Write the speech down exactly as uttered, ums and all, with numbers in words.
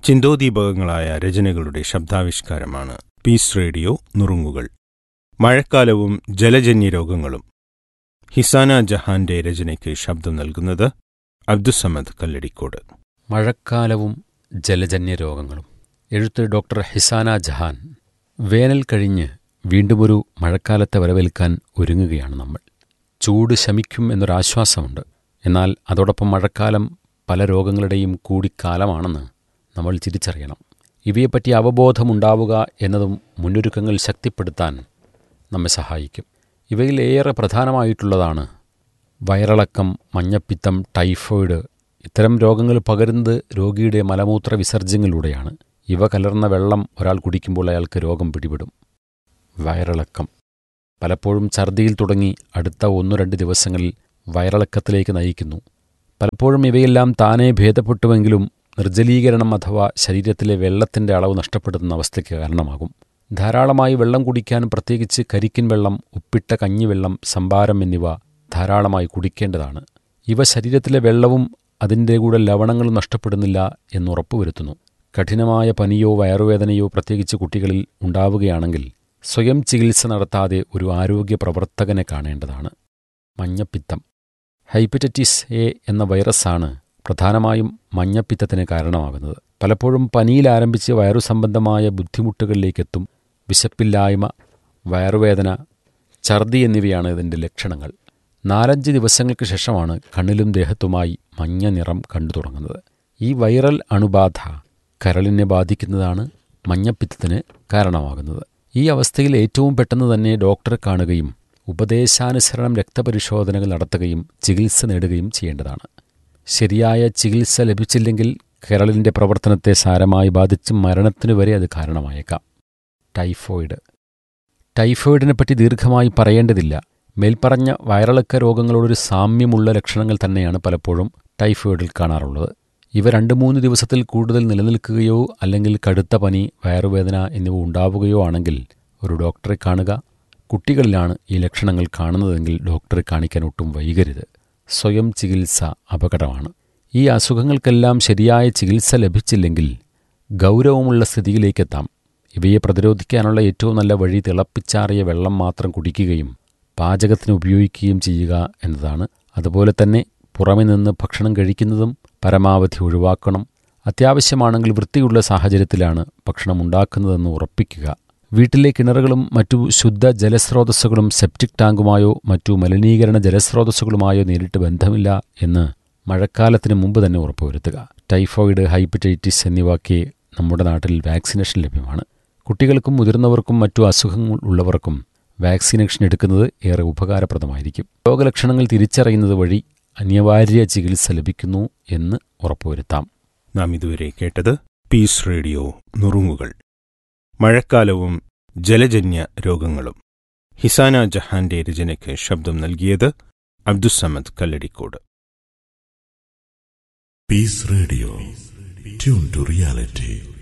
ചിന്തോദീപകങ്ങളായ രചനകളുടെ ശബ്ദാവിഷ്കാരമാണ് piece radio നുറുങ്ങുകൾ. മഴക്കാലവും ജലജന്യ രോഗങ്ങളും. ഹിസാന ജഹാന്റെ രചനയ്ക്ക് ശബ്ദം നൽകുന്നത് അബ്ദുസമദ് കല്ലടിക്കോട്. മഴക്കാലവും ജലജന്യ രോഗങ്ങളും. എഴുത്ത് ഡോക്ടർ ഹിസാന ജഹാൻ. വേനൽ കഴിഞ്ഞ് വീണ്ടുമൊരു മഴക്കാലത്തെ വരവേൽക്കാൻ ഒരുങ്ങുകയാണ് നമ്മൾ. ചൂട് ശമിക്കും എന്നൊരാശ്വാസമുണ്ട്. എന്നാൽ അതോടൊപ്പം മഴക്കാലം പല രോഗങ്ങളുടെയും കൂടിക്കാലമാണെന്ന് നമ്മൾ തിരിച്ചറിയണം. ഇവയെപ്പറ്റി അവബോധമുണ്ടാവുക എന്നതും മുന്നൊരുക്കങ്ങൾ ശക്തിപ്പെടുത്താൻ നമ്മെ സഹായിക്കും. ഇവയിൽ ഏറെ പ്രധാനമായിട്ടുള്ളതാണ് വയറിളക്കം, മഞ്ഞപ്പിത്തം, ടൈഫോയിഡ്. ഇത്തരം രോഗങ്ങൾ പകരുന്നത് രോഗിയുടെ മലമൂത്ര വിസർജ്യങ്ങളിലൂടെയാണ്. ഇവ കലർന്ന വെള്ളം ഒരാൾ കുടിക്കുമ്പോൾ അയാൾക്ക് രോഗം പിടിപെടും. വയറിളക്കം പലപ്പോഴും ഛർദിയിൽ തുടങ്ങി അടുത്ത ഒന്നു രണ്ട് ദിവസങ്ങളിൽ വയറിളക്കത്തിലേക്ക് നയിക്കുന്നു. പലപ്പോഴും ഇവയെല്ലാം താനേ ഭേദപ്പെട്ടുവെങ്കിലും നിർജ്ജലീകരണം അഥവാ ശരീരത്തിലെ വെള്ളത്തിൻ്റെ അളവ് നഷ്ടപ്പെടുന്ന അവസ്ഥയ്ക്ക് കാരണമാകും. ധാരാളമായി വെള്ളം കുടിക്കാൻ, പ്രത്യേകിച്ച് കരിക്കിൻ വെള്ളം, ഉപ്പിട്ട കഞ്ഞിവെള്ളം, സംഭാരം എന്നിവ ധാരാളമായി കുടിക്കേണ്ടതാണ്. ഇവ ശരീരത്തിലെ വെള്ളവും അതിൻ്റെ കൂടെ ലവണങ്ങളും നഷ്ടപ്പെടുന്നില്ല എന്നുറപ്പുവരുത്തുന്നു. കഠിനമായ പനിയോ വയറുവേദനയോ പ്രത്യേകിച്ച് കുട്ടികളിൽ ഉണ്ടാവുകയാണെങ്കിൽ സ്വയം ചികിത്സ നടത്താതെ ഒരു ആരോഗ്യ പ്രവർത്തകനെ കാണേണ്ടതാണ്. മഞ്ഞപ്പിത്തം. ഹെപ്പറ്റൈറ്റിസ് എ എന്ന വൈറസാണ് പ്രധാനമായും മഞ്ഞപ്പിത്തത്തിന് കാരണമാകുന്നത്. പലപ്പോഴും പനിയിൽ ആരംഭിച്ച് വയറു സംബന്ധമായ ബുദ്ധിമുട്ടുകളിലേക്കെത്തും. വിശപ്പില്ലായ്മ, വയറുവേദന, ഛർദി എന്നിവയാണ് ഇതിൻ്റെ ലക്ഷണങ്ങൾ. നാലഞ്ച് ദിവസങ്ങൾക്ക് ശേഷമാണ് കണ്ണിലും ദേഹത്തുമായി മഞ്ഞ നിറം കണ്ടു തുടങ്ങുന്നത്. ഈ വൈറൽ അണുബാധ കരളിനെ ബാധിക്കുന്നതാണ് മഞ്ഞപ്പിത്തത്തിന് കാരണമാകുന്നത്. ഈ അവസ്ഥയിൽ ഏറ്റവും പെട്ടെന്ന് തന്നെ ഡോക്ടറെ കാണുകയും ഉപദേശാനുസരണം രക്തപരിശോധനകൾ നടത്തുകയും ചികിത്സ നേടുകയും ചെയ്യേണ്ടതാണ്. ശരിയായ ചികിത്സ ലഭിച്ചില്ലെങ്കിൽ കരളിൻ്റെ പ്രവർത്തനത്തെ സാരമായി ബാധിച്ച് മരണത്തിനു വരെ അത് കാരണമായേക്കാം. ടൈഫോയിഡ്. ടൈഫോയിഡിനെപ്പറ്റി ദീർഘമായി പറയേണ്ടതില്ല. മേൽപ്പറഞ്ഞ വയറിളക്ക രോഗങ്ങളോടൊരു സാമ്യമുള്ള ലക്ഷണങ്ങൾ തന്നെയാണ് പലപ്പോഴും ടൈഫോയിഡിൽ കാണാറുള്ളത്. ഇവ രണ്ട് മൂന്ന് ദിവസത്തിൽ കൂടുതൽ നിലനിൽക്കുകയോ അല്ലെങ്കിൽ കടുത്ത പനി, വയറുവേദന എന്നിവ ഉണ്ടാവുകയോ ആണെങ്കിൽ ഒരു ഡോക്ടറെ കാണുക. കുട്ടികളിലാണ് ഈ ലക്ഷണങ്ങൾ കാണുന്നതെങ്കിൽ ഡോക്ടറെ കാണിക്കാൻ ഒട്ടും വൈകരുത്. സ്വയം ചികിത്സ അപകടമാണ്. ഈ അസുഖങ്ങൾക്കെല്ലാം ശരിയായ ചികിത്സ ലഭിച്ചില്ലെങ്കിൽ ഗൗരവമുള്ള സ്ഥിതിയിലേക്കെത്താം. ഇവയെ പ്രതിരോധിക്കാനുള്ള ഏറ്റവും നല്ല വഴി തിളപ്പിച്ചാറിയ വെള്ളം മാത്രം കുടിക്കുകയും പാചകത്തിന് ഉപയോഗിക്കുകയും ചെയ്യുക എന്നതാണ്. അതുപോലെ തന്നെ പുറമെ നിന്ന് ഭക്ഷണം കഴിക്കുന്നതും പരമാവധി ഒഴിവാക്കണം. അത്യാവശ്യമാണെങ്കിൽ വൃത്തിയുള്ള സാഹചര്യത്തിലാണ് ഭക്ഷണം ഉണ്ടാക്കുന്നതെന്ന് ഉറപ്പിക്കുക. വീട്ടിലെ കിണറുകളും മറ്റു ശുദ്ധ ജലസ്രോതസ്സുകളും സെപ്റ്റിക് ടാങ്കുമായോ മറ്റു മലിനീകരണ ജലസ്രോതസ്സുകളുമായോ നേരിട്ട് ബന്ധമില്ല എന്ന് മഴക്കാലത്തിന് മുമ്പ് തന്നെ ഉറപ്പുവരുത്തുക. ടൈഫോയിഡ്, ഹെപ്പറ്റൈറ്റിസ് എന്നിവയ്ക്ക് നമ്മുടെ നാട്ടിൽ വാക്സിനേഷൻ ലഭ്യമാണ്. കുട്ടികൾക്കും മുതിർന്നവർക്കും മറ്റു അസുഖങ്ങൾ ഉള്ളവർക്കും വാക്സിനേഷൻ എടുക്കുന്നത് ഏറെ ഉപകാരപ്രദമായിരിക്കും. രോഗലക്ഷണങ്ങൾ തിരിച്ചറിയുന്നത് വഴി അനിവാര്യ ചികിത്സ ലഭിക്കുന്നു എന്ന് ഉറപ്പുവരുത്താം. നാം ഇതുവരെ കേട്ടത് പീസ് റേഡിയോ നുറുങ്ങുകൾ. മഴക്കാലവും ജലജന്യ രോഗങ്ങളും. ഹിസാന ജഹാന്റെ രചനയ്ക്ക് ശബ്ദം നൽകിയത് Abdussamad Kalladikode. Piece radio, tune to reality.